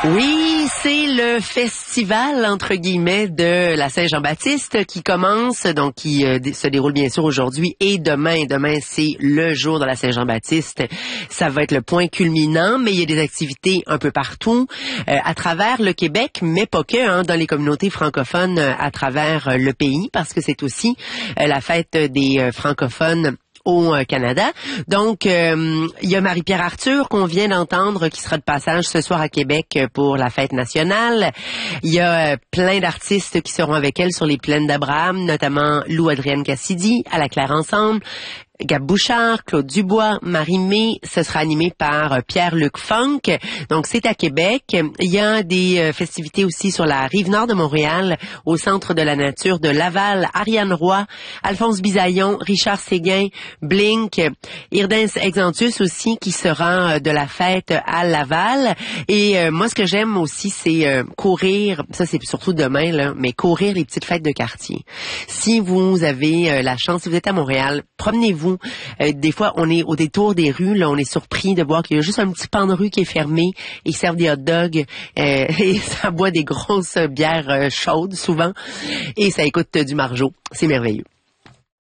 Oui, c'est le festival, entre guillemets, de la Saint-Jean-Baptiste qui commence, donc qui se déroule bien sûr aujourd'hui et demain. Demain, c'est le jour de la Saint-Jean-Baptiste. Ça va être le point culminant, mais il y a des activités un peu partout, à travers le Québec, mais pas que, dans les communautés francophones à travers le pays, parce que c'est aussi la fête des francophones au Canada. Donc, il y a Marie-Pierre Arthur qu'on vient d'entendre qui sera de passage ce soir à Québec pour la fête nationale. Il y a plein d'artistes qui seront avec elle sur les plaines d'Abraham, notamment Lou-Adrienne Cassidy, à la Claire Ensemble, Gab Bouchard, Claude Dubois, Marie-Mé. Ce sera animé par Pierre-Luc Funk. Donc, c'est à Québec. Il y a des festivités aussi sur la Rive-Nord de Montréal, au Centre de la Nature de Laval. Ariane Roy, Alphonse Bisaillon, Richard Séguin, Blink, Irdens Exantius aussi, qui sera de la fête à Laval. Et moi, ce que j'aime aussi, c'est courir. Ça, c'est surtout demain, là, mais courir les petites fêtes de quartier. Si vous avez la chance, si vous êtes à Montréal, promenez-vous. Des fois, on est au détour des rues, là, on est surpris de voir qu'il y a juste un petit pan de rue qui est fermé. Ils servent des hot dogs et ça boit des grosses bières chaudes souvent et ça écoute du Marjo. C'est merveilleux.